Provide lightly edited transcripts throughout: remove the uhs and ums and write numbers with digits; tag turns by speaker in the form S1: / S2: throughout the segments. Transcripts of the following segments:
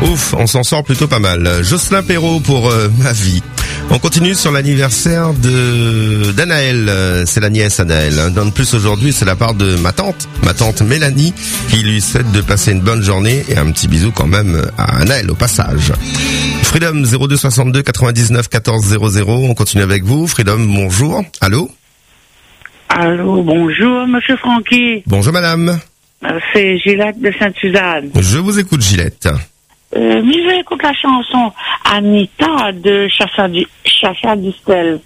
S1: Ouf, on s'en sort plutôt pas mal. Jocelyn Perrault pour ma vie. On continue sur l'anniversaire d'Anaël. C'est la nièce Anaël. D'un de plus aujourd'hui, c'est la part de ma tante Mélanie, qui lui souhaite de passer une bonne journée et un petit bisou quand même à Anaël au passage. Freedom 02 62 99 14 00. On continue avec vous. Freedom, bonjour. Allô?
S2: Allô, bonjour, monsieur Francky.
S1: Bonjour, madame.
S2: C'est Gillette de Sainte-Suzanne.
S1: Je vous écoute, Gillette.
S2: Mais j'écoute la chanson Anita de Chacha Distel.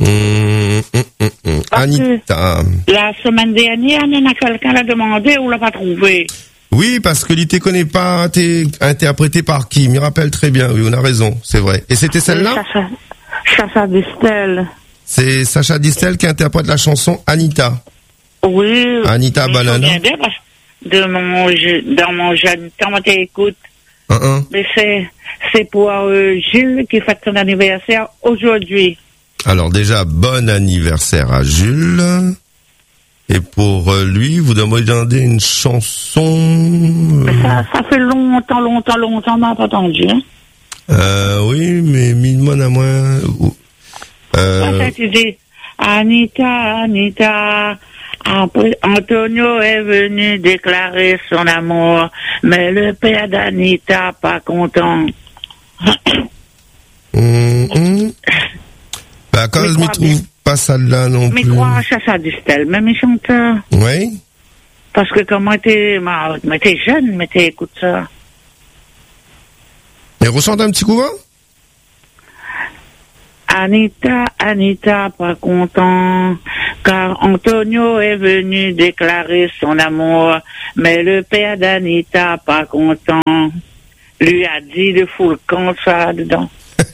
S1: Anita.
S2: La semaine dernière, il y en a quelqu'un l'a demandé ou l'a pas trouvé.
S1: Oui, parce que l'ité connaît pas, t'es interprété par qui? Me rappelle très bien, oui, on a raison, c'est vrai. Et c'était celle-là?
S2: Chacha Distel.
S1: C'est Sacha Distel qui interprète la chanson Anita.
S2: Oui.
S1: Anita Banana.
S2: Dans mon jeune temps, moi t'écoute. Mais c'est pour Jules qui fête son anniversaire aujourd'hui.
S1: Alors déjà, bon anniversaire à Jules. Et pour lui, vous demandez une chanson...
S2: Ça fait longtemps, on n'a pas entendu. Hein?
S1: Oui, mais mine-moi à moins...
S2: Tu dis, Anita... Antonio est venu déclarer son amour, mais le père d'Anita pas content.
S1: Bah, quand je ne trouve pas celle-là non plus.
S2: Mais quoi, ça Distel, même chanteur.
S1: Oui.
S2: Parce que comment t'es jeune, mais t'écoutes ça.
S1: Et ressente un petit coup, hein?
S2: Anita, pas content, car Antonio est venu déclarer son amour, mais le père d'Anita, pas content, lui a dit de foutre le camp, ça, dedans.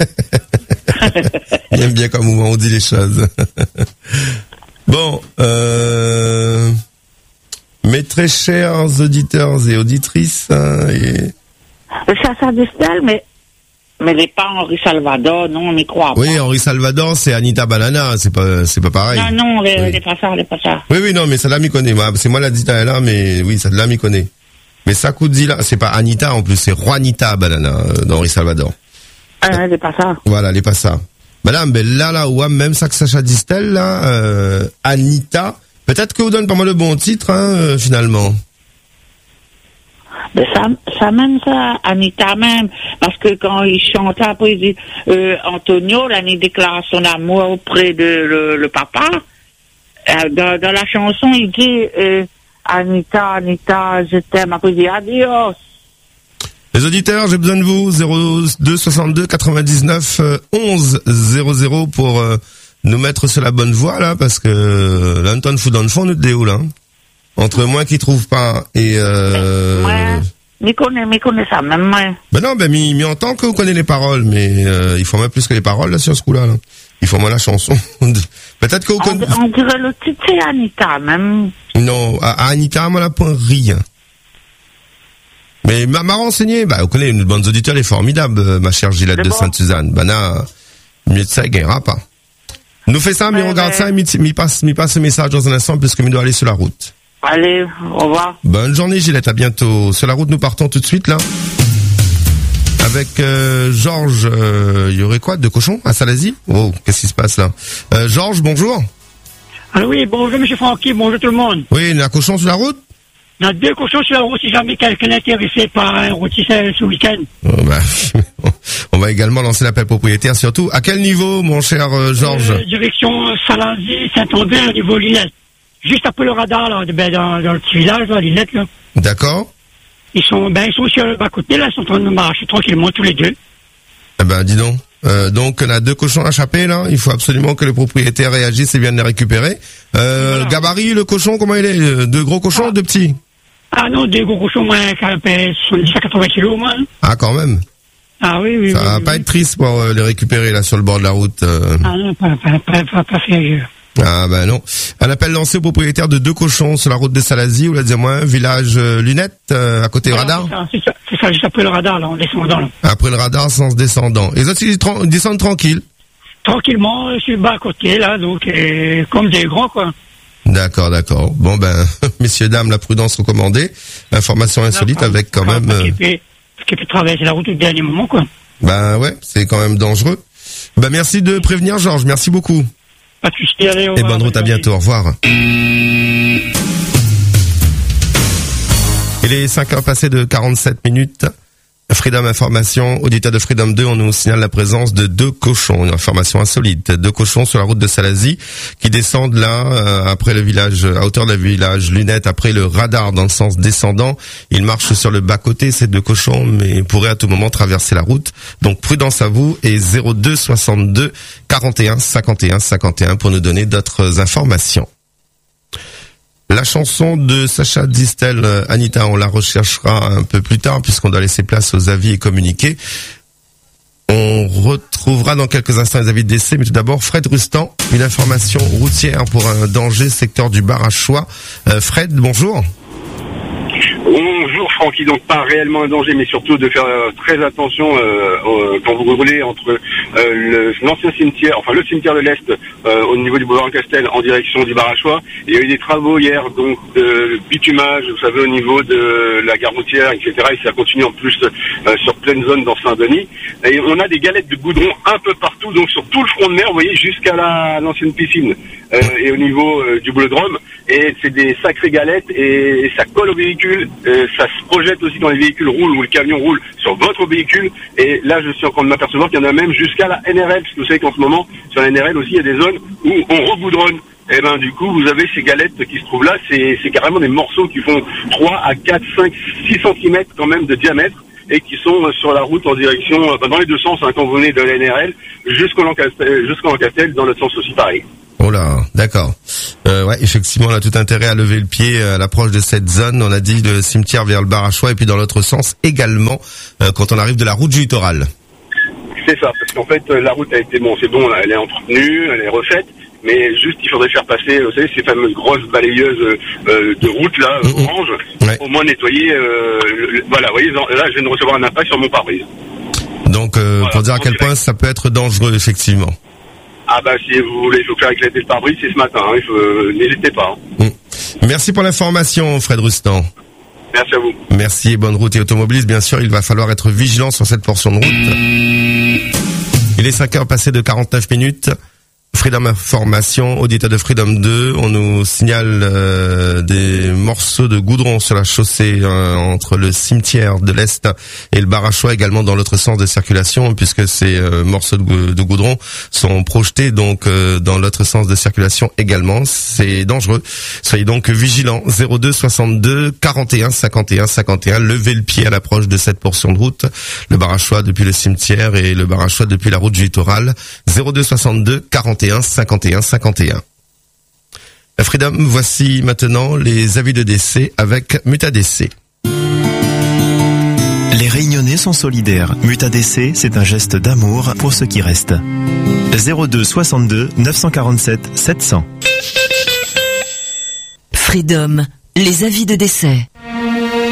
S1: Il aime bien comme on dit les choses. Bon, mes très chers auditeurs et auditrices,
S2: Ça Distel, mais n'est pas Henri Salvador, non, on n'y croit pas.
S1: Oui, Henri Salvador, c'est Anita Banana, c'est pas pareil.
S2: Non, c'est pas ça.
S1: Oui, non, mais ça là m'y connaît. C'est moi la dit là, mais oui, ça là m'y connaît. Mais Sakoudzi là, c'est pas Anita en plus, c'est Juanita Banana d'Henri Salvador.
S2: Elle n'est pas ça.
S1: Voilà, elle est pas ça. Madame, ben là, ouais, même ça que Sacha Distel là, Anita, peut-être que vous donne pas mal le bon titre, hein, finalement.
S2: Mais ça même ça, Anita même, parce que quand il chantait après, il dit, Antonio, là, il déclare son amour auprès de le papa. Dans la chanson, il dit, Anita, je t'aime, après il dit, adios.
S1: Les auditeurs, j'ai besoin de vous, 02 62 99 11 00 pour nous mettre sur la bonne voie, là, parce que là, on fout dans le fond, nous, déo, là. Entre moi qui trouve pas et
S2: Ouais, m'y connais ça même moi.
S1: Ben non, m'y entend que vous connaissez les paroles, mais il faut même plus que les paroles là sur ce coup-là. Là. Il faut moins la chanson. Peut-être que vous connaissez.
S2: On dirait le titre c'est Anita même.
S1: Non, à Anita, moi la point rien. Mais m'a renseigné, vous connaissez une bonne auditeur, elle est formidable, ma chère Gillette de Sainte-Suzanne. Là, mieux de ça, il gagnera pas. Nous fait ça, mais regarde ça, et m'y passe ce message dans un instant, puisque m'y doit aller sur la route.
S2: Allez, au revoir.
S1: Bonne journée Gillette, à bientôt. Sur la route, nous partons tout de suite là. Avec Georges, il y aurait quoi de cochon à Salazie? Oh, qu'est-ce qui se passe là? Georges, bonjour.
S3: Ah oui, bonjour monsieur Francky, bonjour tout le monde.
S1: Oui, il y a un cochon sur la route?
S3: Il y a 2 cochons sur la route si jamais quelqu'un est intéressé par un rôtisseur ce week-end.
S1: On va également lancer l'appel propriétaire surtout. À quel niveau, mon cher Georges?
S3: Direction Salazie, Saint-André, au niveau Linette. Juste après le radar, là, dans le petit village, là, Linette, là.
S1: D'accord.
S3: Ils sont sur le bas-côté, là, ils sont en train de marcher tranquillement tous les deux.
S1: Eh ben, dis donc. Donc, on a 2 cochons à chapper, là. Il faut absolument que le propriétaire réagisse et vienne les récupérer. Voilà. Gabarit, le cochon, comment il est? 2 gros cochons ou 2 petits?
S3: Ah non, 2 gros cochons, moins, 70 à 80 kilos, moins.
S1: Ah, quand même.
S3: Ah oui.
S1: Ça va pas être triste pour les récupérer, là, sur le bord de la route.
S3: Ah non, pas sérieux.
S1: Ah ben non. Un appel lancé au propriétaire de 2 cochons sur la route de Salazie, ou là, dis-moi, village Lunette, à côté du radar.
S3: C'est ça, juste après le radar, là, en descendant. Là.
S1: Après le radar, sens descendant. Et les autres, ils descendent tranquilles.
S3: Tranquillement, sur le bas à côté, là, donc, comme des grands, quoi.
S1: D'accord. Bon ben, messieurs, dames, la prudence recommandée. Information insolite avec quand même...
S3: qui peut traverser la route au dernier moment, quoi.
S1: Bah ouais, c'est quand même dangereux. Bah merci de prévenir Georges, merci beaucoup.
S3: Pas de souci, allez, au revoir.
S1: Et bonne route, à bientôt, au revoir. Il est 5h passées de 47 minutes. Freedom Information, auditeur de Freedom 2, on nous signale la présence de 2 cochons, une information insolite. 2 cochons sur la route de Salazie qui descendent là, après le village, à hauteur du village Lunette, après le radar dans le sens descendant. Ils marchent sur le bas-côté, ces 2 cochons, mais pourraient à tout moment traverser la route. Donc prudence à vous, et 02 62 41 51 51 pour nous donner d'autres informations. La chanson de Sacha Distel, Anita, on la recherchera un peu plus tard puisqu'on doit laisser place aux avis et communiqués. On retrouvera dans quelques instants les avis de décès, mais tout d'abord Fred Rustan, une information routière pour un danger secteur du Barachois. Fred, bonjour.
S4: Bonjour Francky, donc pas réellement un danger, mais surtout de faire très attention quand vous roulez entre l'ancien cimetière, enfin le cimetière de l'Est au niveau du boulevard Castel en direction du Barachois. Il y a eu des travaux hier, donc de bitumage, vous savez, au niveau de la gare routière, etc. Et ça continue en plus sur pleine zone dans Saint-Denis. Et on a des galettes de goudron un peu partout, donc sur tout le front de mer, vous voyez, jusqu'à l'ancienne piscine et au niveau du boulodrome. Et c'est des sacrées galettes et ça colle au véhicule, ça se projette aussi quand les véhicules roulent ou le camion roule sur votre véhicule. Et là, je suis en train de m'apercevoir qu'il y en a même jusqu'à la NRL, parce que vous savez qu'en ce moment, sur la NRL aussi, il y a des zones où on regoudronne. Et ben du coup, vous avez ces galettes qui se trouvent là, c'est carrément des morceaux qui font 3 à 4, 5, 6 cm quand même de diamètre et qui sont sur la route en direction, dans les deux sens, hein, quand vous venez de la NRL jusqu'au Lancastel, dans l'autre sens aussi pareil.
S1: Oh là, d'accord. Ouais, effectivement, on a tout intérêt à lever le pied à l'approche de cette zone. On a dit le cimetière vers le Barachois et puis dans l'autre sens également quand on arrive de la route du littoral. C'est ça, parce qu'en fait la route a été c'est bon, elle est entretenue, elle est refaite, mais juste il faudrait faire passer, vous savez, ces fameuses grosses balayeuses de route là, orange, ouais. Au moins nettoyer. Voilà, vous voyez, là je viens de recevoir un impact sur mon pare-brise. Donc voilà, pour dire à quel point ça peut être dangereux effectivement. Ah bah si vous voulez, il faut faire éclater le pare-brise, c'est ce matin, hein, n'hésitez pas. Hein. Merci pour l'information, Fred Rustan. Merci à vous. Merci et bonne route. Et automobiliste, bien sûr, il va falloir être vigilant sur cette portion de route. Il est 5h passées de 49 minutes. Freedom Information, auditeur de Freedom 2, on nous signale des morceaux de goudron sur la chaussée entre le cimetière de l'Est et le Barachois, également dans l'autre sens de circulation, puisque ces morceaux de goudron sont projetés donc dans l'autre sens de circulation également. C'est dangereux. Soyez donc vigilants. 02 62 41 51 51. Levez le pied à l'approche de cette portion de route. Le Barachois depuis le cimetière et le Barachois depuis la route du littoral. 02 62 41 51 51. Freedom, voici maintenant les avis de décès avec Mutadc.
S5: Les Réunionnais sont solidaires. Mutadc, c'est un geste d'amour pour ceux qui restent. 02 62 947 700.
S6: Freedom, les avis de décès.